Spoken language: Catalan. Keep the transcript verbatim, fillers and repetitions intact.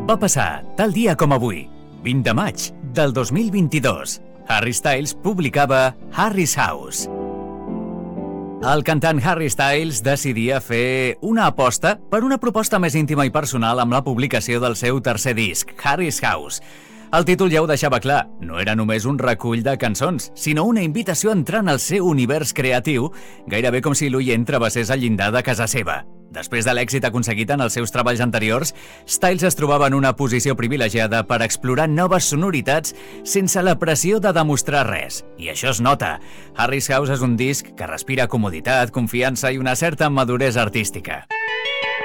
Va passar tal dia com avui, vint de maig del dos mil vint-i-dos. Harry Styles publicava Harry's House. El cantant Harry Styles decidia fer una aposta per una proposta més íntima i personal amb la publicació del seu tercer disc, Harry's House. El títol ja ho deixava clar, no era només un recull de cançons, sinó una invitació a entrar en el seu univers creatiu, gairebé com si l'oient travessés el llindar de casa seva. Després de l'èxit aconseguit en els seus treballs anteriors, Styles es trobava en una posició privilegiada per explorar noves sonoritats sense la pressió de demostrar res. I això es nota. Harry's House és un disc que respira comoditat, confiança i una certa maduresa artística.